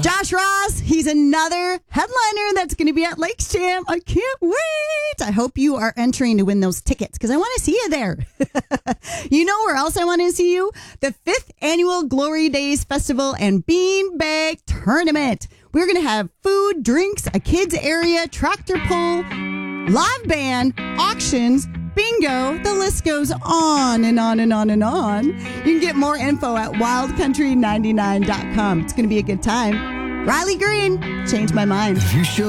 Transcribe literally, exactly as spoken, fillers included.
Josh Ross, he's another headliner that's going to be at Lakes Jam. I can't wait. I hope you are entering to win those tickets because I want to see you there. You know where else I want to see you? The fifth annual Glory Days Festival and Beanbag Tournament. We're going to have food, drinks, a kids area, tractor pull, live band, auctions, bingo. The list goes on and on and on and on. You can get more info at wild country ninety-nine dot com. It's going to be a good time. Riley Green, changed my mind. You show